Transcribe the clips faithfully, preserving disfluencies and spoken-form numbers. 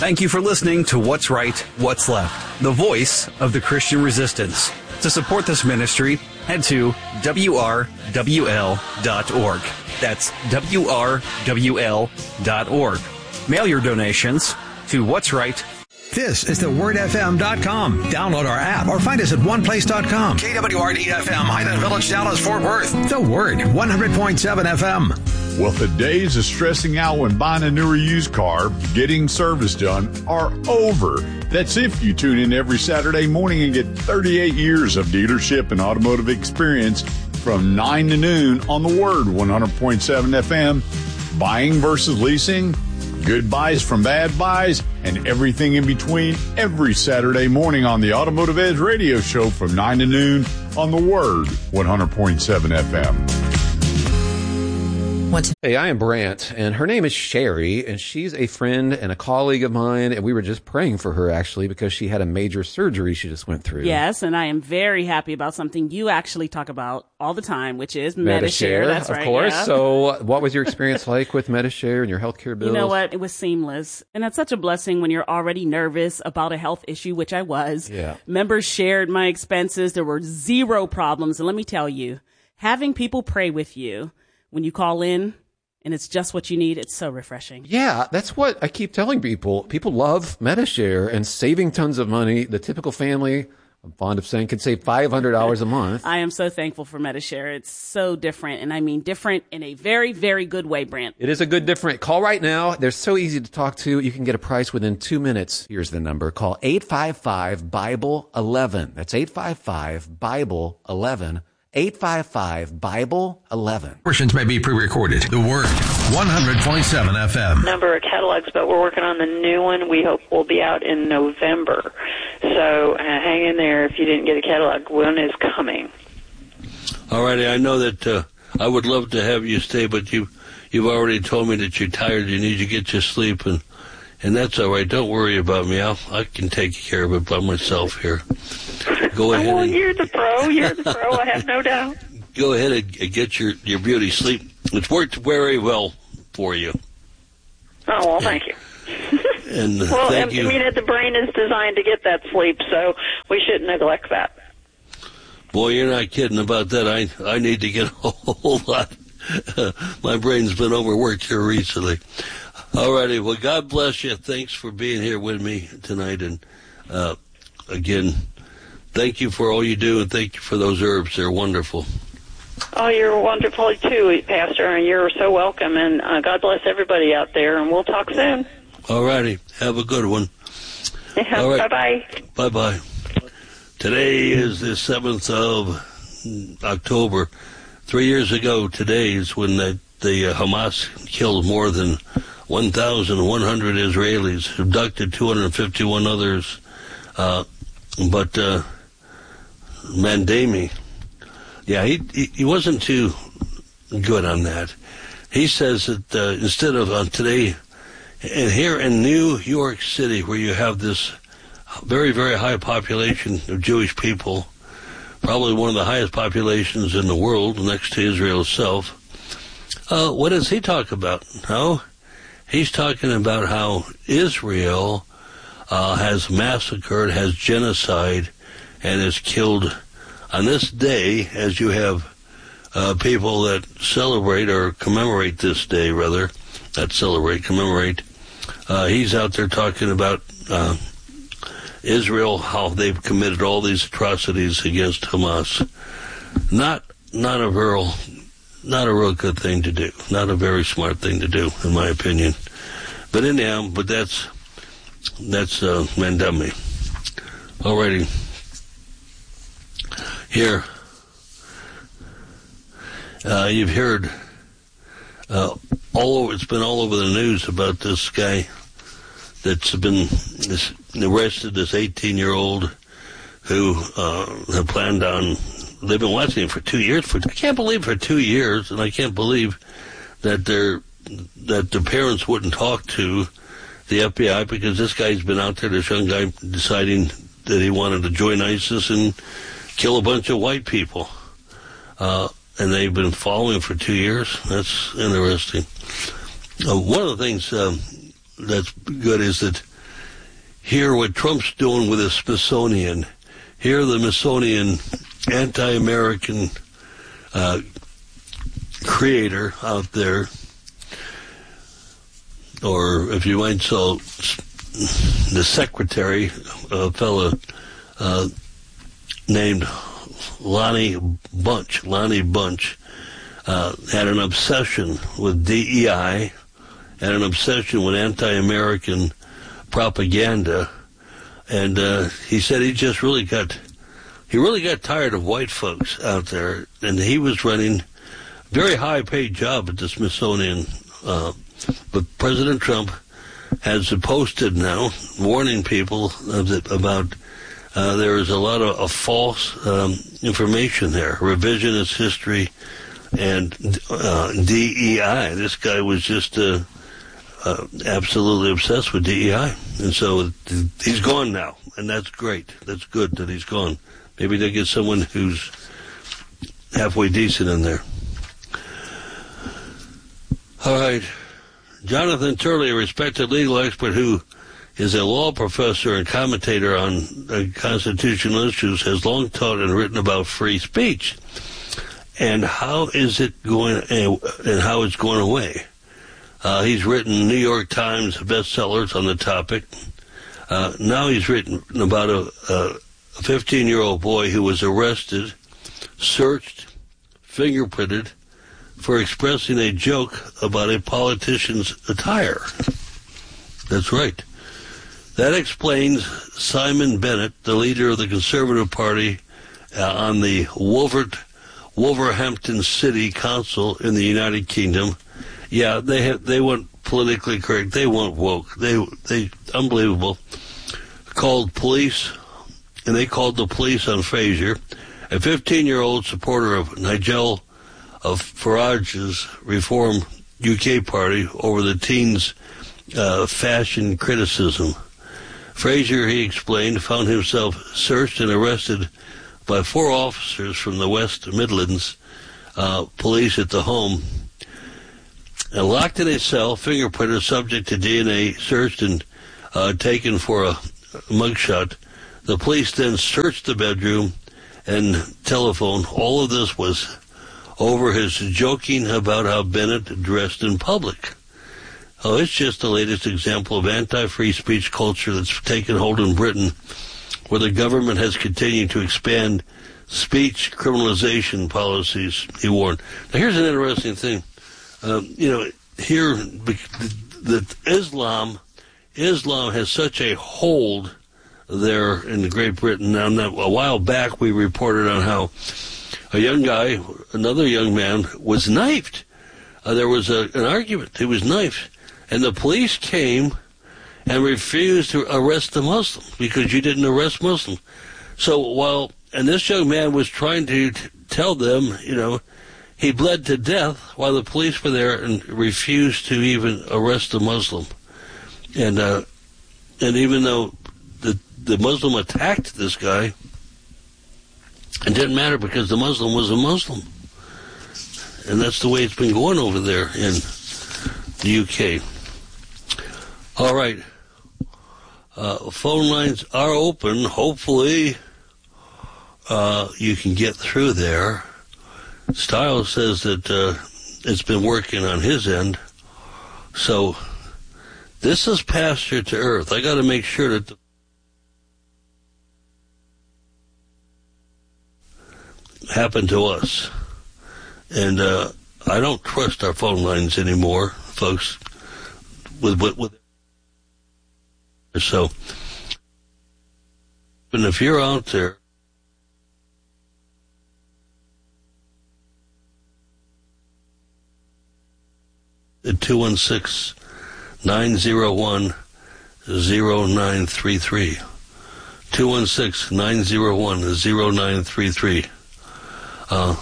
Thank you for listening to What's Right, What's Left, the voice of the Christian resistance. To support this ministry, head to W R W L dot org. That's W R W L dot org. Mail your donations to What's Right. This is the word f m dot com. Download our app or find us at one place dot com. K W R D F M, Highland Village, Dallas, Fort Worth. The Word, one hundred point seven F M. Well, the days of stressing out when buying a new or used car, getting service done, are over. That's if you tune in every Saturday morning and get thirty-eight years of dealership and automotive experience from nine to noon on the Word, one hundred point seven F M. Buying versus leasing, good buys from bad buys, and everything in between every Saturday morning on the Automotive Edge radio show from nine to noon on the Word, one hundred point seven F M. Hey, I am Brant, and her name is Sherry, and she's a friend and a colleague of mine, and we were just praying for her, actually, because she had a major surgery she just went through. Yes, and I am very happy about something you actually talk about all the time, which is Medi-Share. That's of right, course. yeah. So what was your experience like with Medi-Share and your healthcare bills? You know what? It was seamless. And that's such a blessing when you're already nervous about a health issue, which I was. Yeah. Members shared my expenses. There were zero problems. And let me tell you, having people pray with you when you call in, and it's just what you need, it's so refreshing. Yeah, that's what I keep telling people. People love Medi-Share and saving tons of money. The typical family, I'm fond of saying, can save five hundred dollars a month. I am so thankful for Medi-Share. It's so different, and I mean different in a very, very good way, Brant. It is a good different. Call right now. They're so easy to talk to. You can get a price within two minutes. Here's the number. Call eight five five, Bible eleven. That's eight five five, Bible eleven. eight five five, Bible eleven. Portions may be pre-recorded. The Word, one hundred point seven F M. Number of catalogs, but we're working on the new one. We hope will be out in November. So uh, hang in there if you didn't get a catalog. One is coming. All righty. I know that uh, I would love to have you stay, but you, you've already told me that you're tired. You need to get your sleep, and and that's all right. Don't worry about me. I'll, I can take care of it by myself here. Go ahead. Oh, well, and, you're the pro. You're the pro. I have no doubt. Go ahead and get your, your beauty sleep. It's worked very well for you. Oh, well, thank you. And uh, well, thank I you. mean, the brain is designed to get that sleep, so we shouldn't neglect that. Boy, you're not kidding about that. I I need to get a whole lot. Uh, my brain's been overworked here recently. All righty. Well, God bless you. Thanks for being here with me tonight. And uh, again, thank you for all you do, and thank you for those herbs. They're wonderful. Oh, you're wonderful, too, Pastor, and you're so welcome. And uh, God bless everybody out there, and we'll talk soon. All righty. Have a good one. Yeah, all right. Bye-bye. Bye-bye. Today is the seventh of October. Three years ago today is when the, the uh, Hamas killed more than one thousand one hundred Israelis, abducted two hundred fifty-one others. Uh, but uh, Mandami, yeah, he, he he wasn't too good on that. He says that uh, instead of on today, and here in New York City, where you have this very, very high population of Jewish people, probably one of the highest populations in the world, next to Israel itself, uh, what does he talk about? No, he's talking about how Israel uh, has massacred, has genocide, and has killed on this day, as you have uh, people that celebrate or commemorate this day, rather, not celebrate, commemorate. Uh, he's out there talking about uh, Israel, how they've committed all these atrocities against Hamas. Not, not a real, not a real good thing to do. Not a very smart thing to do, in my opinion. But anyhow, but that's that's uh, Mandami. Alrighty. Here, uh, you've heard uh, all over. It's been all over the news about this guy that's been this, arrested. This eighteen-year-old who uh, had planned on. They've been watching him for two years. For I can't believe for two years, and I can't believe that they're that the parents wouldn't talk to the F B I because this guy's been out there. This young guy deciding that he wanted to join ISIS and kill a bunch of white people. Uh, and they've been following for two years. That's interesting. Uh, one of the things um, that's good is that hear what Trump's doing with the Smithsonian. Hear the Smithsonian anti-American uh, creator out there, or if you might so, the secretary, a fellow uh, named Lonnie Bunch. Lonnie Bunch uh, had an obsession with D E I, had an obsession with anti-American propaganda, and uh, he said he just really got, he really got tired of white folks out there, and he was running a very high-paid job at the Smithsonian. Uh, but President Trump has posted now, warning people about uh, there is a lot of, of false um, information there, revisionist history, and uh, D E I. This guy was just uh, uh, absolutely obsessed with D E I, and so he's gone now, and that's great. That's good that he's gone. Maybe they get someone who's halfway decent in there. All right. Jonathan Turley, a respected legal expert who is a law professor and commentator on uh, constitutional issues, has long taught and written about free speech and how is it going uh, and how it's going away. Uh, he's written New York Times bestsellers on the topic. Uh, now he's written about a, a fifteen-year-old boy who was arrested, searched, fingerprinted, for expressing a joke about a politician's attire. That's right. That explains Simon Bennett, the leader of the Conservative Party uh, on the Wolvert, Wolverhampton City Council in the United Kingdom. Yeah, they have, they went politically correct. They went woke. They, they, unbelievable. Called police, and they called the police on Fraser, a fifteen-year-old supporter of Nigel of Farage's Reform U K party over the teens' uh, fashion criticism. Fraser, he explained, found himself searched and arrested by four officers from the West Midlands uh, police at the home, and locked in a cell, fingerprinted, subject to D N A, searched and uh, taken for a mugshot. The police then searched the bedroom and telephone. All of this was over his joking about how Bennett dressed in public. Oh, it's just the latest example of anti-free speech culture that's taken hold in Britain, where the government has continued to expand speech criminalization policies, he warned. Now, here's an interesting thing. Um, you know, here, that Islam, Islam has such a hold there in Great Britain. Now, a while back, we reported on how a young guy, another young man, was knifed. Uh, there was a, an argument. He was knifed. And the police came and refused to arrest the Muslim because you didn't arrest Muslims. So while, and this young man was trying to t- tell them, you know, he bled to death while the police were there and refused to even arrest the Muslim. And, uh, and even though the, the Muslim attacked this guy, it didn't matter because the Muslim was a Muslim. And that's the way it's been going over there in the U K. All right. Uh, phone lines are open. Hopefully uh, you can get through there. Stiles says that uh, it's been working on his end. So this is Pasture to Earth. I got to make sure that the happened to us. And uh, I don't trust our phone lines anymore, folks. With with, with so, and if you're out there, at two one six, nine zero one, zero nine three three. two one six, nine zero one, zero nine three three. Uh,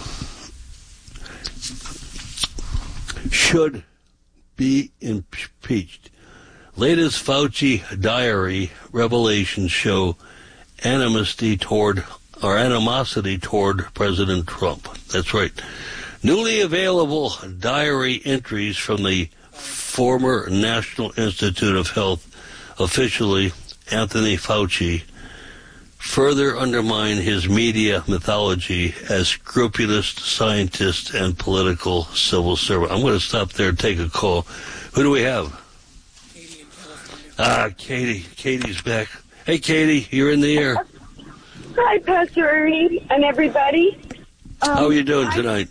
should be impeached. Latest Fauci diary revelations show animosity toward, or animosity toward President Trump. That's right. Newly available diary entries from the former National Institute of Health officially Anthony Fauci further undermine his media mythology as scrupulous scientist and political civil servant. I'm going to stop there and take a call. Who do we have? Katie in California. Ah, Katie. Katie's back. Hey, Katie, you're in the air. Hi, Pastor Ernie and everybody. Um, How are you doing tonight?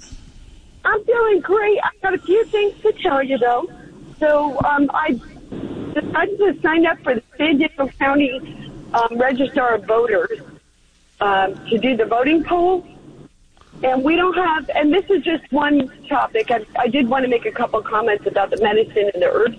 I, I'm doing great. I've got a few things to tell you, though. So um, I decided to sign up for the San Diego County um, Register of Voters um, to do the voting poll. And we don't have, and this is just one topic. I, I did want to make a couple comments about the medicine and the herbs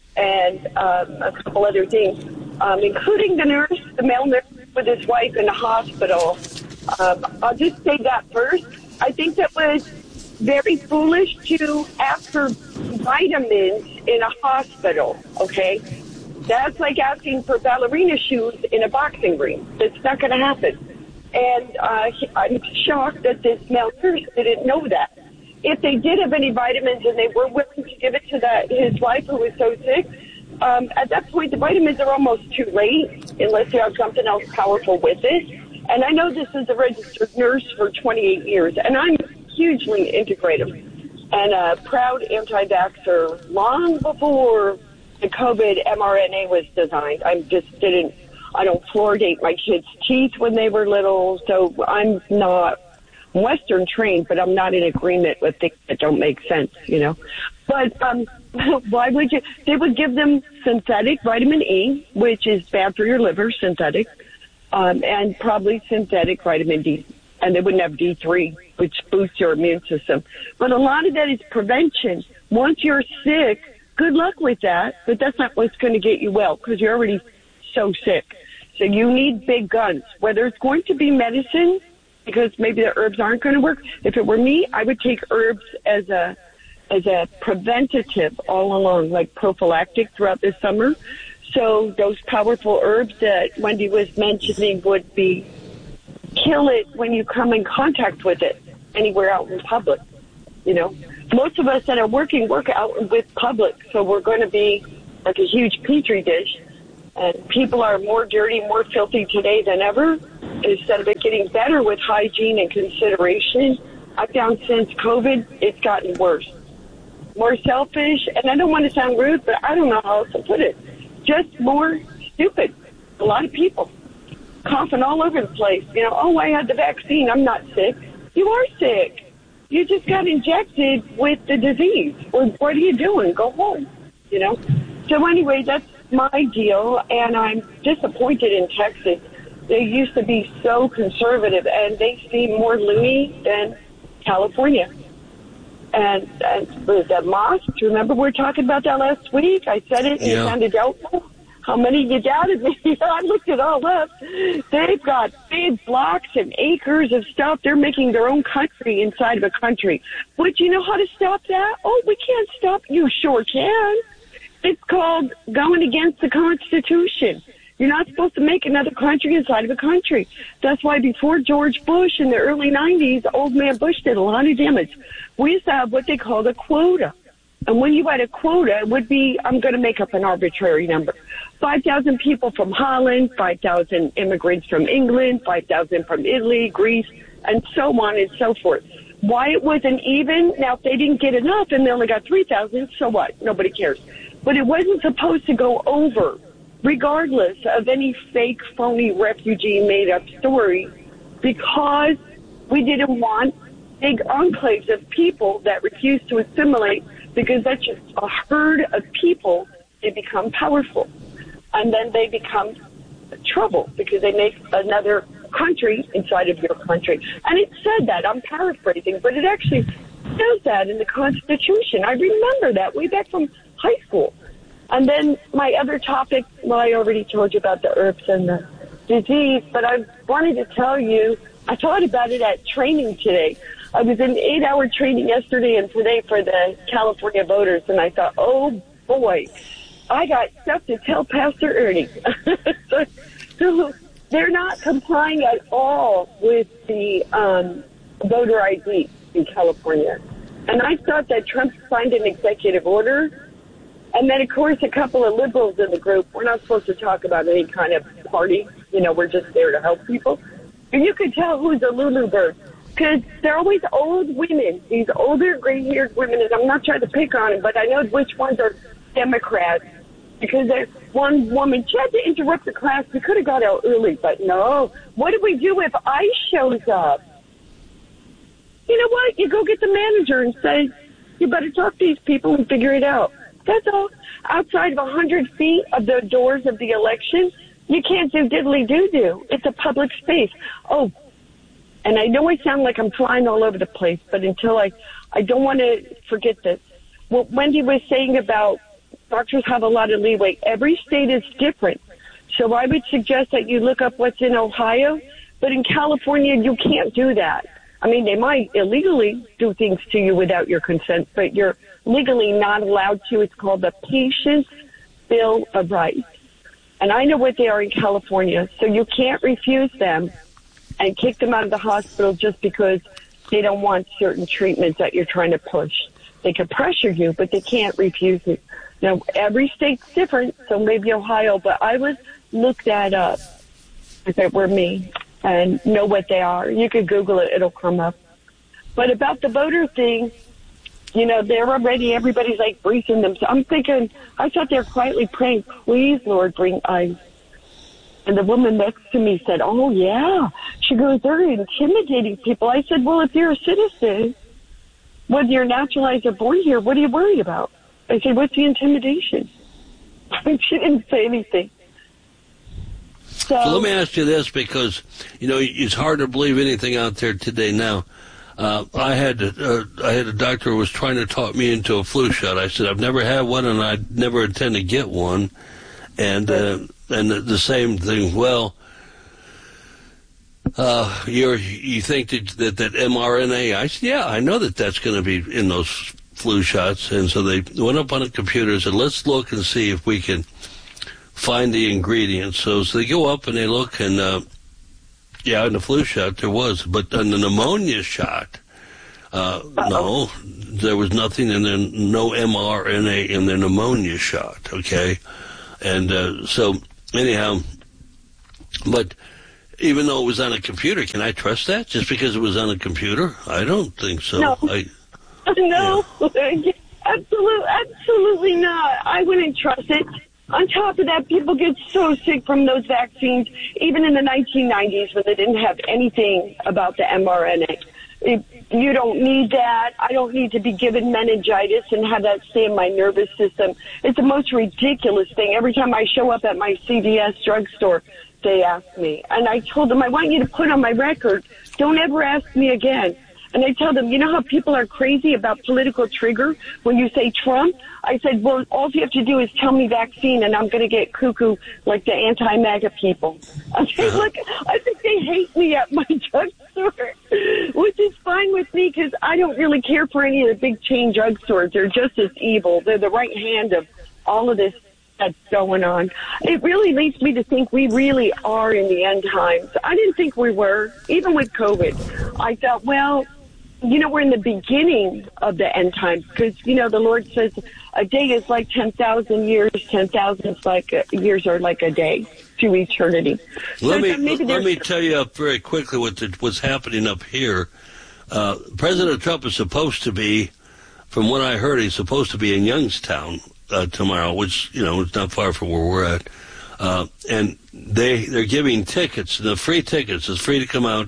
and um, a couple other things, um, including the nurse, the male nurse with his wife in the hospital. Um, I'll just say that first. I think that was very foolish to ask for vitamins in a hospital, okay? That's like asking for ballerina shoes in a boxing ring. That's not going to happen. And uh, I'm shocked that this male nurse didn't know that. If they did have any vitamins and they were willing to give it to that his wife who was so sick, um, at that point the vitamins are almost too late unless you have something else powerful with it. And I know this is a registered nurse for twenty-eight years, and I'm hugely integrative and a proud anti-vaxxer long before the COVID mRNA was designed. I just didn't, I don't fluoridate my kids' teeth when they were little, so I'm not Western trained, but I'm not in agreement with things that don't make sense, you know. But um, why would you? They would give them synthetic vitamin E, which is bad for your liver, synthetic, um, and probably synthetic vitamin D. And they wouldn't have D three, which boosts your immune system. But a lot of that is prevention. Once you're sick, good luck with that, but that's not what's going to get you well because you're already so sick. So you need big guns, whether it's going to be medicine, because maybe the herbs aren't going to work. If it were me, I would take herbs as a as a preventative all along, like prophylactic throughout the summer. So those powerful herbs that Wendy was mentioning would be kill it when you come in contact with it anywhere out in public. You know, most of us that are working work out with public, so we're going to be like a huge petri dish. And people are more dirty, more filthy today than ever. Instead of it getting better with hygiene and consideration, I found since COVID, it's gotten worse. More selfish, and I don't want to sound rude, but I don't know how else to put it. Just more stupid. A lot of people coughing all over the place. You know, oh, I had the vaccine. I'm not sick. You are sick. You just got injected with the disease. Well, what are you doing? Go home, you know. So anyway, that's my deal, and I'm disappointed in Texas. They used to be so conservative, and they seem more loony than California. And, and the mosques, remember we were talking about that last week? I said it, and yeah. It sounded doubtful. How many of you doubted me? I looked it all up. They've got big blocks and acres of stuff. They're making their own country inside of a country. But you know how to stop that? Oh, we can't stop. You sure can. It's called going against the Constitution. You're not supposed to make another country inside of a country. That's why before George Bush in the early nineties, old man Bush did a lot of damage. We used to have what they called a quota. And when you had a quota, it would be, I'm going to make up an arbitrary number, five thousand people from Holland, five thousand immigrants from England, five thousand from Italy, Greece, and so on and so forth. Why it wasn't even, now if they didn't get enough and they only got three thousand, so what? Nobody cares. But it wasn't supposed to go over, regardless of any fake, phony, refugee made-up story, because we didn't want big enclaves of people that refuse to assimilate, because that's just a herd of people. They become powerful, and then they become trouble because they make another country inside of your country. And it said that, I'm paraphrasing, but it actually says that in the Constitution. I remember that way back from high school. And then my other topic, well, I already told you about the herbs and the disease, but I wanted to tell you, I thought about it at training today. I was in eight-hour training yesterday and today for the California voters, and I thought, oh, boy, I got stuff to tell Pastor Ernie. so, so they're not complying at all with the um, voter I D in California. And I thought that Trump signed an executive order, And then, of course, a couple of liberals in the group. We're not supposed to talk about any kind of party. You know, we're just there to help people. And you could tell who's a Lulu bird because they're always old women, these older gray-haired women. And I'm not trying to pick on them, but I know which ones are Democrats because there's one woman, she had to interrupt the class. We could have got out early, but no. What do we do if ICE shows up? You know what? You go get the manager and say, you better talk to these people and figure it out. That's all. Outside of one hundred feet of the doors of the election, you can't do diddly-doo-doo. It's a public space. Oh, and I know I sound like I'm flying all over the place, but until I, I don't want to forget this. What Wendy was saying about doctors have a lot of leeway. Every state is different. So I would suggest that you look up what's in Ohio, but in California, you can't do that. I mean, they might illegally do things to you without your consent, but you're legally not allowed to. It's called the Patient's Bill of Rights. And I know what they are in California, so you can't refuse them and kick them out of the hospital just because they don't want certain treatments that you're trying to push. They can pressure you, but they can't refuse it. Now, every state's different, so maybe Ohio, but I would look that up if it were me and know what they are. You could Google it. It'll come up. But about the voter thing, you know, they're already, everybody's like briefing them. So I'm thinking, I sat there quietly praying, please, Lord, bring ICE. And the woman next to me said, oh, yeah. She goes, they're intimidating people. I said, well, if you're a citizen, whether you're naturalized or born here, what are you worried about? I said, what's the intimidation? She didn't say anything. So, so let me ask you this, because, you know, it's hard to believe anything out there today now. Uh, I had uh, I had a doctor who was trying to talk me into a flu shot. I said, I've never had one, and I never intend to get one. And uh, and the, the same thing, well, uh, you're, you think that, that, that mRNA, I said, yeah, I know that that's going to be in those flu shots. And so they went up on the computer and said, let's look and see if we can find the ingredients. So, so they go up and they look, and uh, yeah, in the flu shot there was, but on the pneumonia shot, uh, no, there was nothing in there, no mRNA in the pneumonia shot. Okay, and uh, so anyhow, but even though it was on a computer, can I trust that just because it was on a computer? I don't think so. No, I, no, yeah. absolutely, absolutely not. I wouldn't trust it. On top of that, people get so sick from those vaccines, even in the nineteen nineties when they didn't have anything about the mRNA. It, you don't need that. I don't need to be given meningitis and have that stay in my nervous system. It's the most ridiculous thing. Every time I show up at my C V S drugstore, they ask me. And I told them, I want you to put on my record, don't ever ask me again. And I tell them, you know how people are crazy about political trigger when you say Trump? I said, well, all you have to do is tell me vaccine, and I'm going to get cuckoo like the anti-MAGA people. I say, look, I think they hate me at my drugstore, which is fine with me because I don't really care for any of the big chain drugstores. They're just as evil. They're the right hand of all of this that's going on. It really leads me to think we really are in the end times. I didn't think we were, even with COVID. I thought, well, you know, we're in the beginning of the end times because, you know, the Lord says a day is like ten thousand years, ten thousand like a, years are like a day to eternity. Let so me let me tell you up very quickly what the, what's happening up here. Uh, President Trump is supposed to be, from what I heard, he's supposed to be in Youngstown uh, tomorrow, which, you know, it's not far from where we're at. Uh, and they, they're giving tickets, the free tickets. It's free to come out.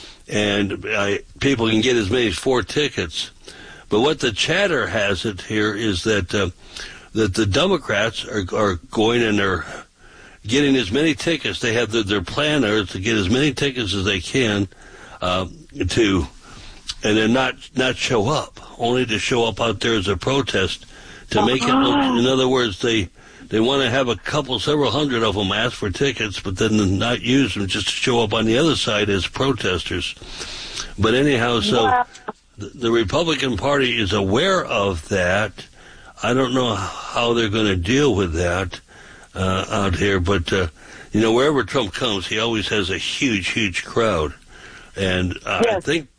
And uh, people can get as many as four tickets. But what the chatter has it here is that uh, that the Democrats are, are going and they're getting as many tickets. They have the, their plan is to get as many tickets as they can uh, to, and then not not show up, only to show up out there as a protest to make it look. In other words, they. They want to have a couple, several hundred of them ask for tickets, but then not use them just to show up on the other side as protesters. But anyhow, so yeah. the, the Republican Party is aware of that. I don't know how they're going to deal with that uh, out here, but, uh, you know, wherever Trump comes, he always has a huge, huge crowd. And uh, yes. I think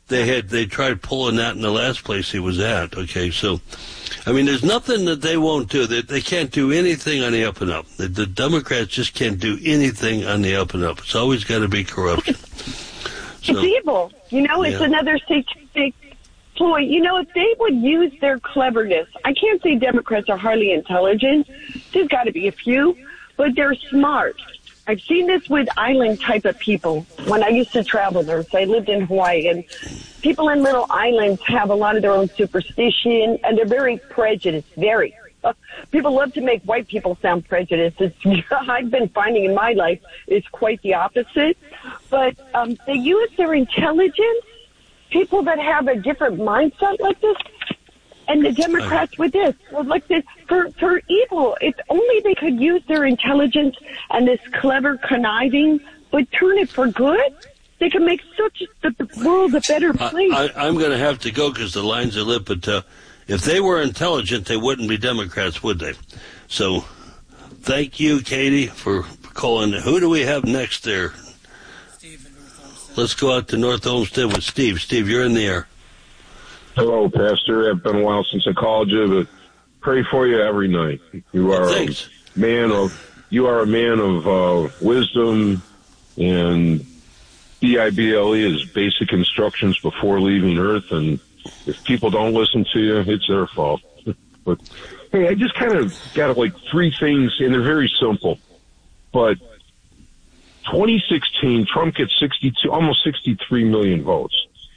they had they tried pulling that in the last place he was at. Okay, so I mean, there's nothing that they won't do. They, they can't do anything on the up and up. The, the Democrats just can't do anything on the up and up. It's always got to be corruption. So, it's evil. You know, it's yeah. another satanic ploy. You know, if they would use their cleverness, I can't say Democrats are highly intelligent. There's got to be a few, but they're smart. I've seen this with island type of people. When I used to travel there, so I lived in Hawaii, and people in little islands have a lot of their own superstition, and they're very prejudiced, very. Uh, people love to make white people sound prejudiced. It's, I've been finding in my life it's quite the opposite. But um, they use their intelligence, people that have a different mindset like this, and the Democrats with this, well, like this, for, for evil. If only they could use their intelligence and this clever conniving, but turn it for good, they can make such the, the world a better place. I, I, I'm going to have to go because the lines are lit, but uh, if they were intelligent, they wouldn't be Democrats, would they? So thank you, Katie, for calling. Who do we have next there? Steve in North Olmsted. Let's go out to North Olmsted with Steve. Steve, you're in the air. Hello, Pastor. It's been a while since I called you, but pray for you every night. You are a man of you are a man of uh, wisdom, and B I B L E is basic instructions before leaving Earth. And if people don't listen to you, it's their fault. But hey, I just kind of got like three things, and they're very simple. But twenty sixteen, Trump gets sixty-two, almost sixty-three million votes.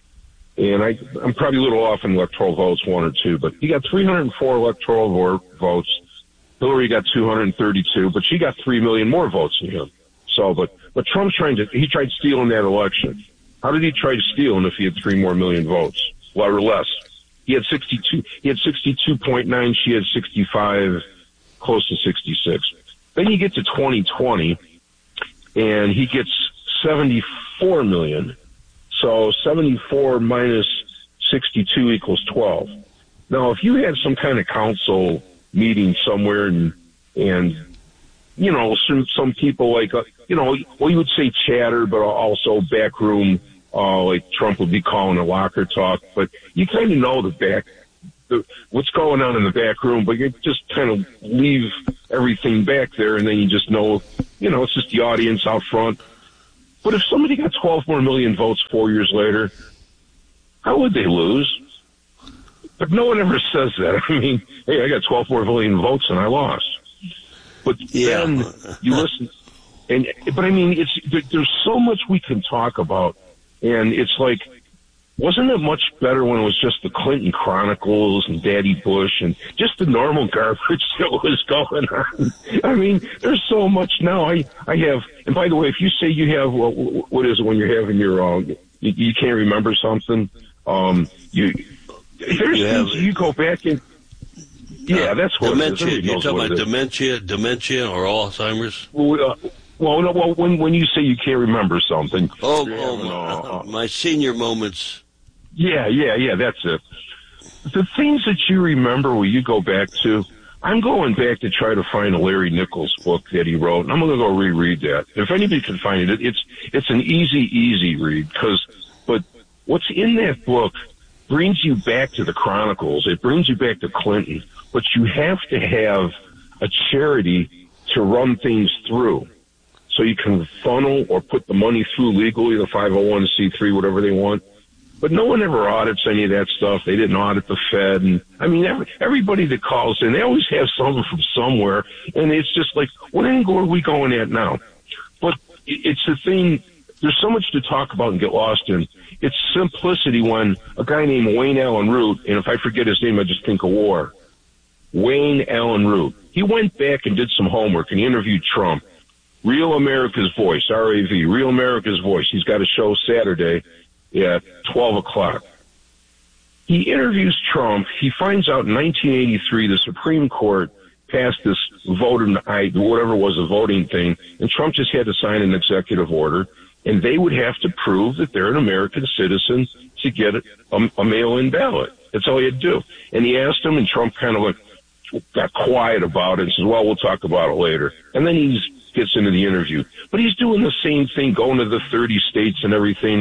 And I, I'm probably a little off in electoral votes, one or two, but he got three hundred four electoral votes. Hillary got two hundred thirty-two, but she got three million more votes than him. So, but, but Trump's trying to, he tried stealing that election. How did he try to steal if he had three more million votes? Well, or less. He had sixty-two, he had sixty-two point nine, she had sixty-five, close to sixty-six. Then you get to twenty twenty, and he gets seventy-four million. So seventy-four minus sixty-two equals twelve. Now, if you had some kind of council meeting somewhere and, and you know, some, some people like, uh, you know, well, you would say chatter, but also backroom, uh, like Trump would be calling a locker talk, but you kind of know the back, the, what's going on in the back room, but you just kind of leave everything back there, and then you just know, you know, it's just the audience out front. But if somebody got twelve more million votes four years later, how would they lose? But no one ever says that. I mean, hey, I got twelve more million votes and I lost. But yeah. Then you listen, and but I mean, it's there, there's so much we can talk about, and it's like, wasn't it much better when it was just the Clinton Chronicles and Daddy Bush and just the normal garbage that was going on? I mean, there's so much now. I, I have, and by the way, if you say you have, well, what is it when you're having your, uh, you, you can't remember something, um, you, there's you, things you go back and, yeah, uh, that's what dementia. It is. You're talking about dementia, dementia or Alzheimer's? Well, uh, well, no, well, when, when you say you can't remember something. Oh, oh my, uh, my senior moments. Yeah, yeah, yeah, that's it. The things that you remember where you go back to, I'm going back to try to find a Larry Nichols book that he wrote, and I'm going to go reread that. If anybody can find it, it's it's an easy, easy read, cause, but what's in that book brings you back to the Chronicles. It brings you back to Clinton, but you have to have a charity to run things through. So you can funnel or put the money through legally, the five oh one c three, whatever they want. But no one ever audits any of that stuff. They didn't audit the Fed. And I mean, every, everybody that calls in, they always have something from somewhere. And it's just like, what angle are we going at now? But it's the thing, there's so much to talk about and get lost in. It's simplicity when a guy named Wayne Allen Root, and if I forget his name, I just think of war. Wayne Allen Root. He went back and did some homework and he interviewed Trump. Real America's Voice, R A V, Real America's Voice. He's got a show Saturday at twelve o'clock. He interviews Trump. He finds out in nineteen eighty-three the Supreme Court passed this voter, whatever was a voting thing, and Trump just had to sign an executive order, and they would have to prove that they're an American citizen to get a, a mail-in ballot. That's all he had to do. And he asked him, and Trump kind of like got quiet about it and says, well, we'll talk about it later. And then he gets into the interview. But he's doing the same thing, going to the thirty states and everything.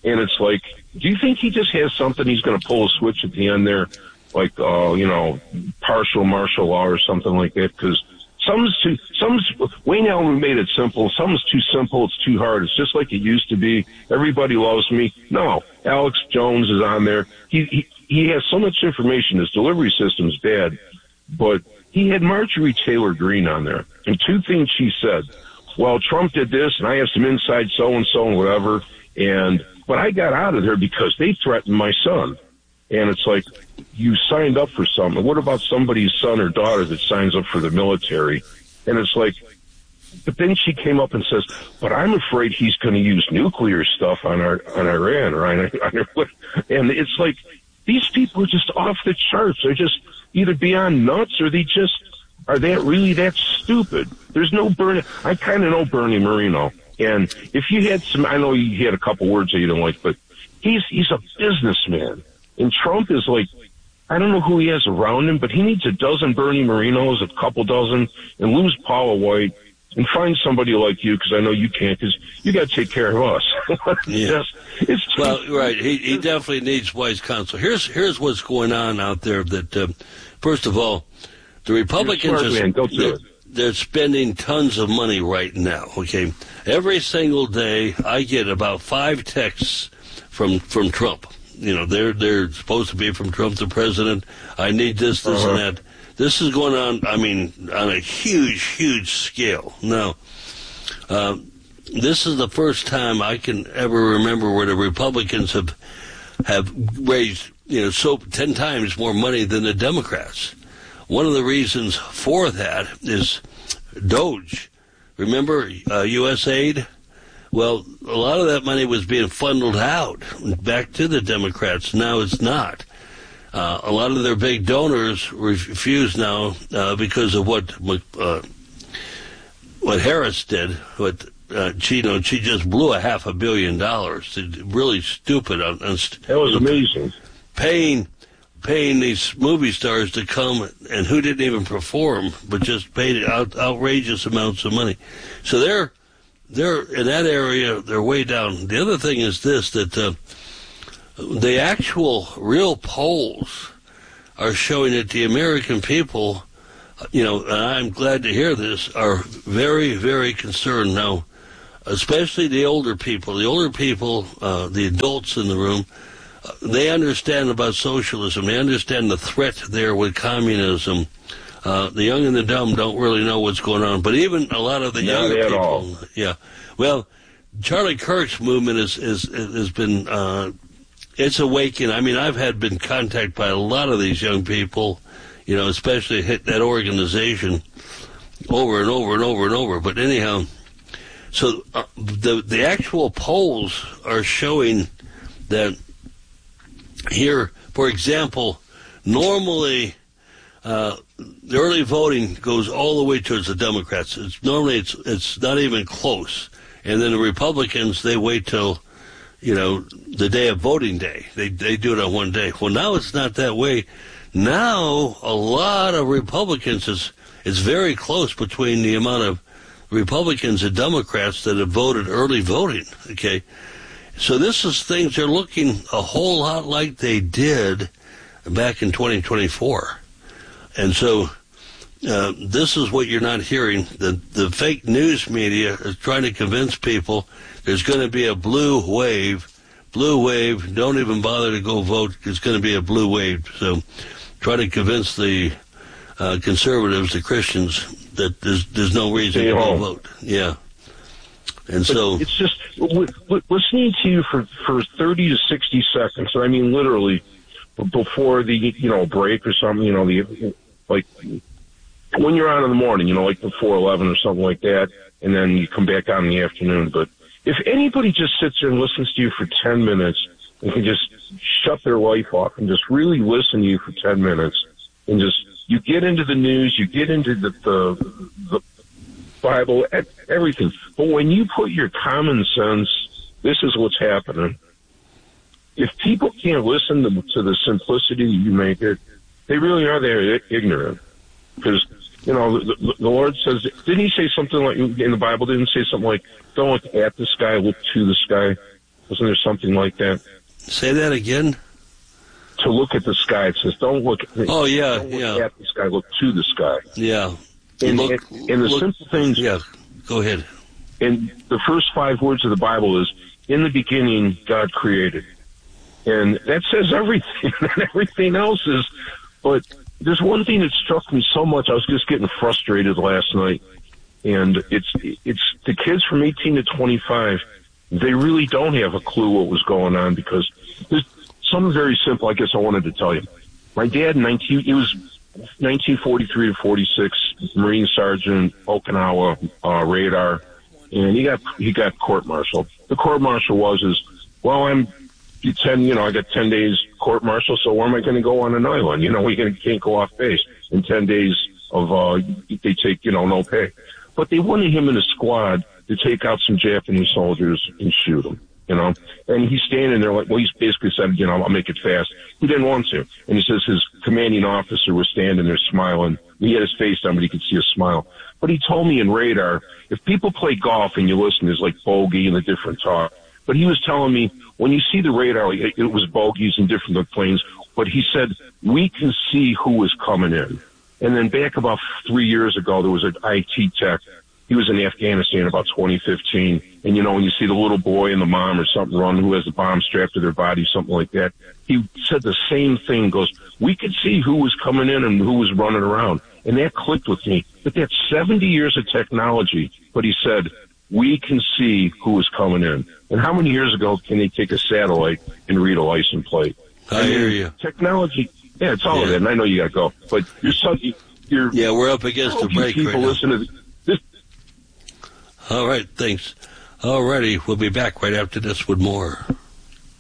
And it's like, do you think he just has something he's going to pull a switch at the end there, like, uh, you know, partial martial law or something like that? Because some's too, some's, Wayne Allen made it simple. Some's too simple. It's too hard. It's just like it used to be. Everybody loves me. No, Alex Jones is on there. He, he, he has so much information. His delivery system's bad, but he had Marjorie Taylor Greene on there. And two things she said. Well, Trump did this, and I have some inside so-and-so and whatever, and but I got out of there because they threatened my son. And it's like, you signed up for something. What about somebody's son or daughter that signs up for the military? And it's like, but then she came up and says, but I'm afraid he's going to use nuclear stuff on our on Iran or on, on and it's like, these people are just off the charts. They're just either beyond nuts or they just are that really that stupid. There's no Bernie. I kind of know Bernie Moreno. And if you had some, I know you had a couple words that you don't like, but he's he's a businessman. And Trump is like, I don't know who he has around him, but he needs a dozen Bernie Morenos, a couple dozen, and lose Paula White and find somebody like you, because I know you can't, because you got to take care of us. Yeah. it's, it's well, right. He, he definitely needs wise counsel. Here's here's what's going on out there. That uh, first of all, the Republicans smart, are man. Go through they're, it. they're spending tons of money right now. Okay, every single day I get about five texts from from Trump. You know, they're they're supposed to be from Trump, the president. I need this, this, uh-huh. and that. This is going on, I mean, on a huge, huge scale. Now, uh, this is the first time I can ever remember where the Republicans have have raised, you know, so ten times more money than the Democrats. One of the reasons for that is Doge. Remember uh, U S aid? Well, a lot of that money was being funneled out back to the Democrats. Now it's not. Uh, a lot of their big donors refuse now uh, because of what uh, what Harris did. What uh, she, you know, she just blew a half a billion dollars. It's really stupid. On, on, that was amazing. Paying paying these movie stars to come and who didn't even perform, but just paid out, outrageous amounts of money. So they're they're in that area. They're way down. The other thing is this, that uh, the actual real polls are showing that the American people, you know, and I'm glad to hear this, are very, very concerned now, especially the older people. The older people, uh, the adults in the room, uh, they understand about socialism. They understand the threat there with communism. Uh, the young and the dumb don't really know what's going on. But even a lot of the Not younger at people, all. yeah. Well, Charlie Kirk's movement is, is, has been, uh, it's awakening. I mean, I've had been contacted by a lot of these young people, you know, especially hit that organization over and over and over and over. But anyhow, so uh, the the actual polls are showing that here, for example, normally uh, the early voting goes all the way towards the Democrats. It's normally it's it's not even close, and then the Republicans, they wait till, you know, the day of voting day. They they do it on one day. Well, now it's not that way. Now a lot of Republicans is it's very close between the amount of Republicans and Democrats that have voted early voting. Okay, so this is things they're looking a whole lot like they did back in twenty twenty-four, and so uh, this is what you're not hearing. The the fake news media is trying to convince people there's going to be a blue wave. Blue wave, don't even bother to go vote. It's going to be a blue wave. So try to convince the uh, conservatives, the Christians, that there's there's no reason Stay to home. go vote. Yeah. And But so it's just w- w- listening to you for, for thirty to sixty seconds. I mean, literally b- before the, you know, break or something, you know, the, like when you're on in the morning, you know, like before eleven or something like that, and then you come back on in the afternoon. But if anybody just sits there and listens to you for ten minutes and can just shut their life off and just really listen to you for ten minutes and just, you get into the news, you get into the, the, the Bible, everything. But when you put your common sense, this is what's happening. If people can't listen to, to the simplicity you make it, they really are there ignorant. Because, you know, the, the Lord says, didn't he say something like, in the Bible, didn't he say something like, don't look at the sky, look to the sky? Wasn't there something like that? Say that again. To look at the sky. It says, don't look, oh, yeah, don't look yeah. at the sky, look to the sky. Yeah. And, look, and, and the look, simple things. Yeah, go ahead. And the first five words of the Bible is, in the beginning, God created. And that says everything. And everything else is, but there's one thing that struck me so much. I was just getting frustrated last night. And it's, it's the kids from eighteen to twenty-five, they really don't have a clue what was going on, because there's something very simple I guess I wanted to tell you. My dad, nineteen, he was nineteen forty-three to forty-six, Marine Sergeant, Okinawa, uh, radar, and he got, he got court-martialed. The court-martial was is, well, I'm ten, you know, I got ten days court-martial, so where am I going to go on an island? You know, we can't go off base. In ten days of, uh, they take, you know, no pay. But they wanted him in a squad to take out some Japanese soldiers and shoot them, you know. And he's standing there like, well, he's basically said, you know, I'll make it fast. He didn't want to. And he says his commanding officer was standing there smiling. He had his face down, but he could see a smile. But he told me in radar, if people play golf and you listen, there's like bogey and the different talk. But he was telling me, when you see the radar, like, it was bogeys and different planes. But he said, we can see who is coming in. And then back about three years ago, there was an I T tech. He was in Afghanistan about twenty fifteen. And, you know, when you see the little boy and the mom or something run who has the bomb strapped to their body, something like that, he said the same thing, goes, we could see who was coming in and who was running around. And that clicked with me. But that's seventy years of technology. But he said, we can see who is coming in. And how many years ago can they take a satellite and read a license plate? I, I hear you. Technology. Yeah, it's all yeah. of that, and I know you got to go. But you're so, you're... Yeah, we're up against the break people right now. Listen to this. All right, thanks. All righty, we'll be back right after this with more.